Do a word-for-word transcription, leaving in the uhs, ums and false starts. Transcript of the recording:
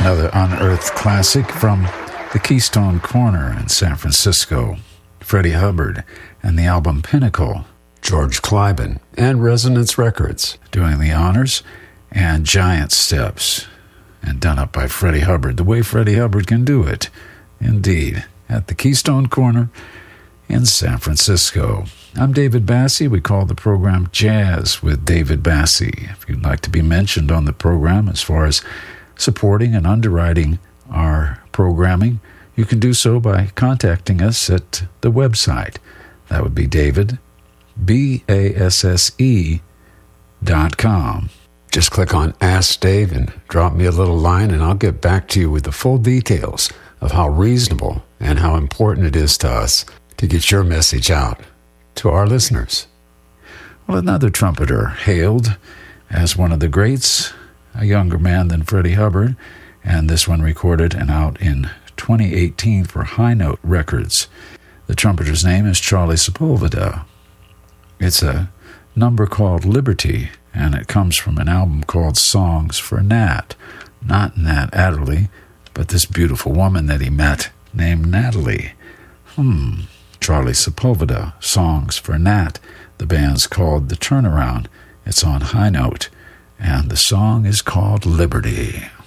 another unearthed classic from the Keystone Corner in San Francisco. Freddie Hubbard and the album Pinnacle. George Cliben and Resonance Records doing the honors, and Giant Steps, and done up by Freddie Hubbard, the way Freddie Hubbard can do it, indeed, at the Keystone Corner in San Francisco. I'm David Bassie. We call the program Jazz with David Bassie. If you'd like to be mentioned on the program as far as supporting and underwriting our programming, you can do so by contacting us at the website. That would be David, B A S S E dot com. Just click on Ask Dave and drop me a little line, and I'll get back to you with the full details of how reasonable and how important it is to us to get your message out to our listeners. Well, another trumpeter hailed as one of the greats, a younger man than Freddie Hubbard, and this one recorded and out in twenty eighteen for High Note Records. The trumpeter's name is Charlie Sepulveda. It's a number called Liberty, and it comes from an album called Songs for Nat. Not Nat Adderley, but this beautiful woman that he met named Natalie. Hmm, Charlie Sepulveda, Songs for Nat. The band's called The Turnaround. It's on High Note, and the song is called Liberty.